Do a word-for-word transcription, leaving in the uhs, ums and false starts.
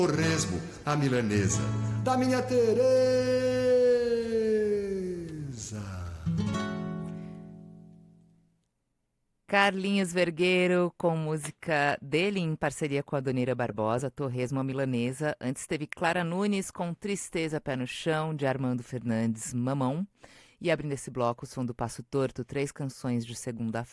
Torresmo, a milanesa da minha Teresa. Carlinhos Vergueiro, com música dele em parceria com a Donira Barbosa, Torresmo a Milanesa. Antes teve Clara Nunes com Tristeza Pé no Chão, de Armando Fernandes, Mamão. E abrindo esse bloco, o som do Passo Torto, três canções de segunda